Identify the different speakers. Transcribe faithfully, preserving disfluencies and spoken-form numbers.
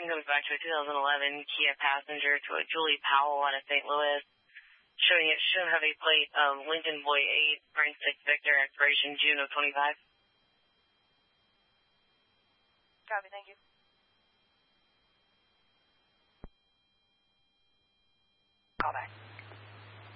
Speaker 1: String comes back to a two thousand eleven Kia Passenger to a Julie Powell out of Saint Louis, showing it should have a plate of Lincoln Boy eight, Frank six Victor, expiration June of twenty-five.
Speaker 2: Copy, thank you.